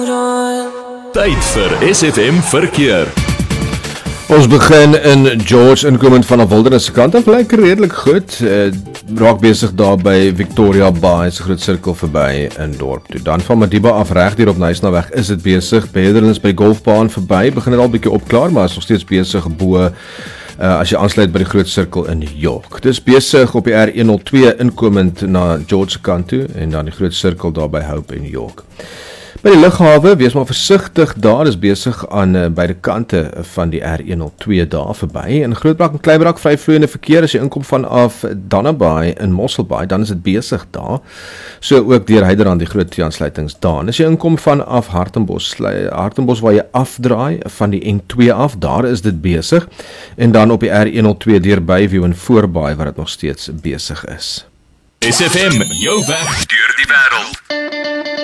Tyd vir SFM verkeer. Ons begin in George, inkomend van 'n Wilderness se kant af, lyk redelik goed. Raak besig daar by Victoria Bay, se groot sirkel verby in dorp toe. Dan van Madiba af reg hier op Nysnaweg is dit besig. Beederens by Golfbaan verby, begin dit al bietjie opklaar, maar is nog steeds besig bo as jy aansluit by die groot sirkel in York. Dis besig op die R102 inkomend na George se kant toe en dan die groot sirkel daar by Hope in York. By die lughawe, wees maar versigtig daar, is besig aan beide kante van die R102 daar verby. In Grootbrak en Kleinbrak vry vloeiende verkeer, as jy inkom vanaf Dannaby in Mosselbaai, dan is dit besig daar. So ook deur Hyderrand die groot aansluitings daar. As jy inkom vanaf Hartenbos waar jy afdraai van die N2 af, daar is dit besig. En dan op die R102 deur Byview en Voorbaai waar dit nog steeds besig is. SFM, jou weg deur die wêreld.